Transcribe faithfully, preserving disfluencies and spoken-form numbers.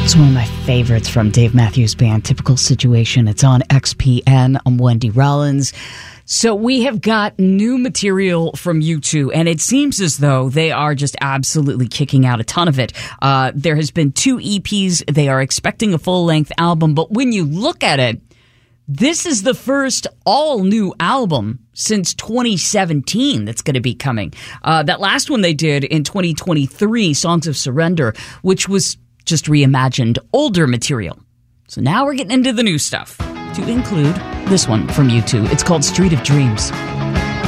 It's one of my favorites from Dave Matthews Band, Typical Situation. It's on X P N. I'm Wendy Rollins. So we have got new material from U two, and it seems as though they are just absolutely kicking out a ton of it. Uh, there has been two E Ps. They are expecting a full-length album, but when you look at it, this is the first all-new album since twenty seventeen that's going to be coming. Uh, that last one they did in twenty twenty-three, Songs of Surrender, which was just reimagined older material. So now we're getting into the new stuff, to include this one from U two. It's called Street of Dreams.